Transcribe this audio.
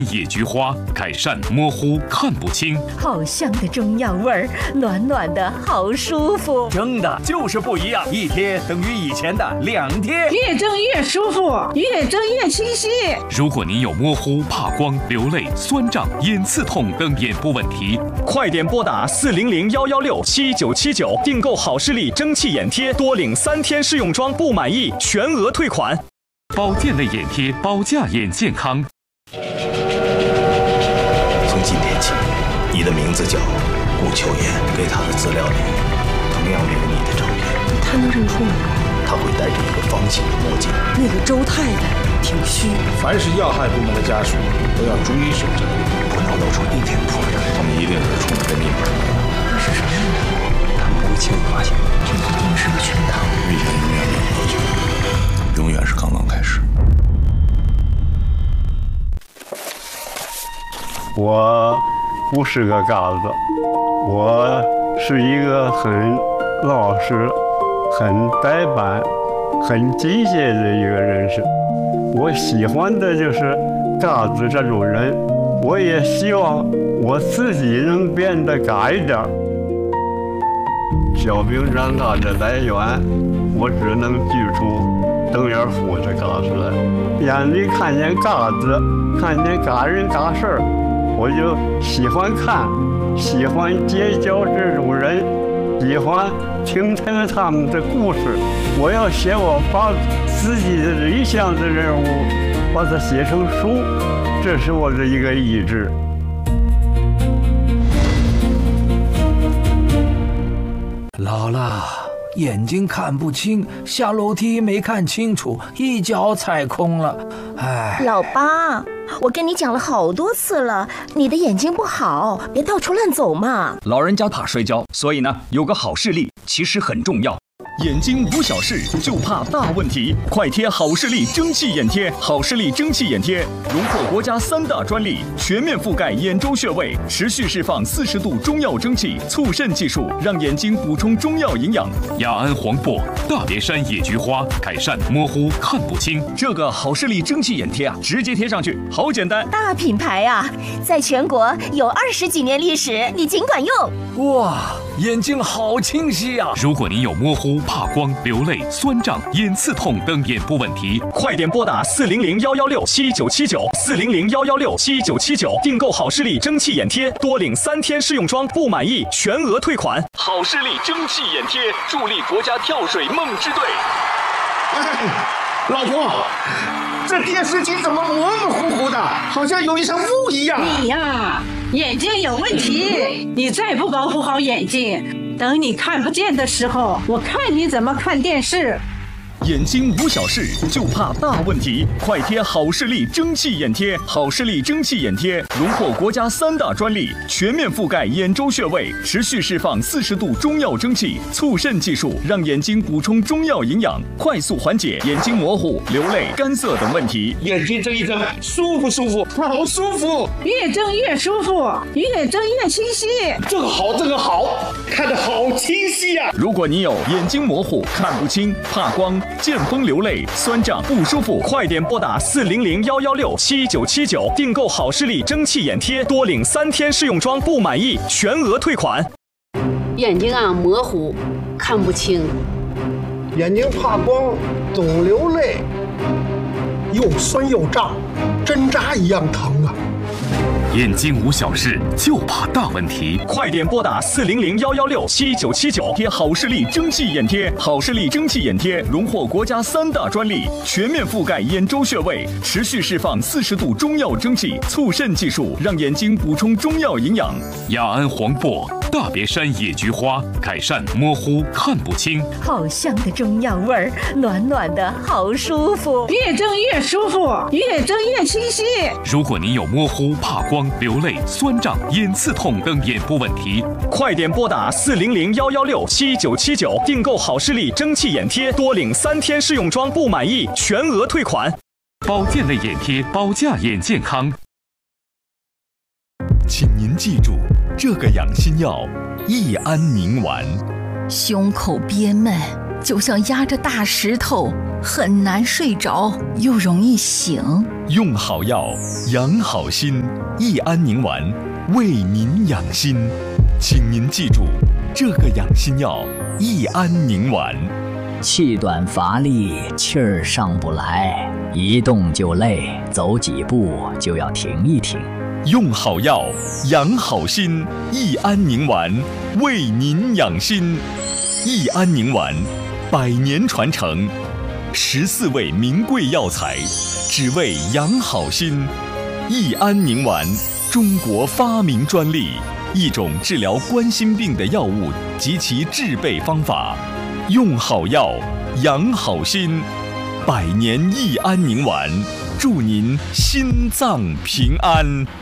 野菊花改善模糊看不清， 好香的中药味儿，暖暖的好舒服。 蒸的就是不一样，一贴等于以前的2贴， 越蒸越舒服，越蒸越清晰。 如果您有模糊、怕光、流泪、酸胀、眼刺痛等眼部问题， 快点拨打400-116-7979订购好视力蒸汽眼贴，多领3天试用装，不满意全额退款。 保健类眼贴，保价眼健康。 从今天起，你的名字叫顾秋妍。给他的资料里，同样没有你的照片。 他能认出我？ 他会戴着一个方形的墨镜。 那个周太太挺虚。 凡是要害部门的家属都要逐一审查， 不能露出一点破绽。 他们一定是出门的密码。 那是什么密码？ 他们不会轻易发现。 这一定是个圈套。 危险永远没有多久，永远是刚刚开始。 我不是个嘎子，我是一个很老实、很呆板、很机械的一个人士。我喜欢的就是嘎子这种人，我也希望我自己能变得嘎一点。小兵张嘎的来源，我只能举出邓元虎的嘎子来。眼里看见嘎子，看见嘎人嘎事儿，我就喜欢看，喜欢结交这种人，喜欢听听他们的故事。我要写我把自己的理想的人物，把它写成书，这是我的一个意志。 老了，眼睛看不清，下楼梯没看清楚，一脚踩空了。哎， 老八，我跟你讲了好多次了，你的眼睛不好，别到处乱走嘛。 老人家怕摔跤，所以呢，有个好视力其实很重要。眼睛无小事，就怕大问题。快贴好视力蒸汽眼贴，好视力蒸汽眼贴荣获国家3大专利，全面覆盖眼周穴位，持续释放40度中药蒸汽，促渗技术，让眼睛补充中药营养。 雅安黄柏、大别山野菊花改善模糊看不清。 这个好视力蒸汽眼贴啊，直接贴上去，好简单。 大品牌啊，在全国有20几年历史，你尽管用。 哇，眼睛好清晰啊！ 如果您有模糊、怕光、流泪、酸胀、眼刺痛等眼部问题， 快点拨打400-116-7979，400-116-7979订购好视力蒸汽眼贴，多领3天试用装，不满意全额退款。好视力蒸汽眼贴助力国家跳水梦之队。 老婆，这电视机怎么模模糊糊的，好像有一层雾一样？ 你呀，眼睛有问题，你再不保护好眼睛，等你看不见的时候，我看你怎么看电视。 眼睛无小事，就怕大问题。快贴好视力蒸汽眼贴，好视力蒸汽眼贴荣获国家3大专利，全面覆盖眼周穴位，持续释放40度中药蒸汽，促渗技术，让眼睛补充中药营养，快速缓解眼睛模糊、流泪、干涩等问题。 眼睛睁一睁，舒不舒服？好舒服！ 越睁越舒服，越睁越清晰。 这个好，这个好，看得好清晰呀！ 如果你有眼睛模糊、看不清、怕光、见风流泪、酸胀不舒服，快点拨打400-116-7979订购好视力蒸汽眼贴，多领3天试用装，不满意全额退款。 眼睛啊模糊，看不清， 眼睛怕光，总流泪，又酸又胀，针扎一样疼啊！ 眼睛无小事，就怕大问题。 快点拨打400-116-7979贴好视力蒸汽眼贴，好视力蒸汽眼贴荣获国家3大专利，全面覆盖眼周穴位，持续释放40度中药蒸汽，促渗技术，让眼睛补充中药营养。 雅安黄柏、大别山野菊花改善模糊看不清， 好香的中药味儿，暖暖的好舒服。 越蒸越舒服，越蒸越清晰。 如果您有模糊、怕光、流泪、酸胀、眼刺痛等眼部问题， 快点拨打400-116-7979订购好视力蒸汽眼贴，多领3天试用装，不满意全额退款。 保健类眼贴，保价眼健康。 请您记住，这个养心药益安宁丸。 胸口憋闷， 就像压着大石头，很难睡着，又容易醒。 用好药，养好心，益安宁丸为您养心。请您记住这个养心药益安宁丸。 气短乏力，气儿上不来，一动就累，走几步就要停一停。 用好药，养好心，益安宁丸为您养心。益安宁丸100年传承，14味名贵药材，只为养好心。益安宁丸，中国发明专利，一种治疗冠心病的药物及其制备方法。用好药，养好心，100年益安宁丸，祝您心脏平安。